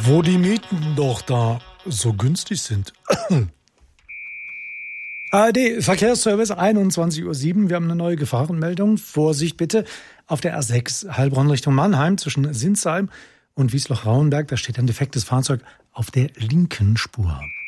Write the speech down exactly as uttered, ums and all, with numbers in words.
Wo die Mieten doch da so günstig sind. A R D Verkehrsservice, einundzwanzig Uhr sieben. Wir haben eine neue Gefahrenmeldung. Vorsicht bitte auf der A sechs Heilbronn Richtung Mannheim zwischen Sinsheim und Wiesloch-Rauenberg. Da steht ein defektes Fahrzeug auf der linken Spur.